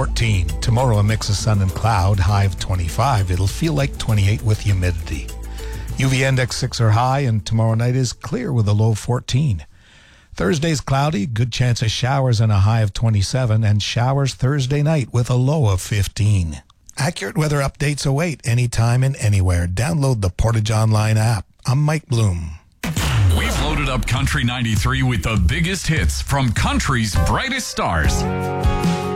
14. Tomorrow, a mix of sun and cloud, high of 25. It'll feel like 28 with humidity. UV index 6 or high, and tomorrow night is clear with a low of 14. Thursday's cloudy, good chance of showers and a high of 27, and showers Thursday night with a low of 15. Accurate weather updates await anytime and anywhere. Download the Portage Online app. I'm Mike Bloom. We've loaded up Country 93 with the biggest hits from country's brightest stars.